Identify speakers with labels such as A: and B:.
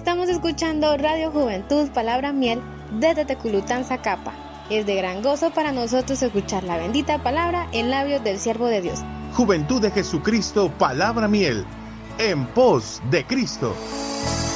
A: Estamos escuchando Radio Juventud, Palabra Miel, desde Teculután, Zacapa. Es de gran gozo para nosotros escuchar la bendita palabra en labios del siervo de Dios.
B: Juventud de Jesucristo, Palabra Miel, en pos de Cristo.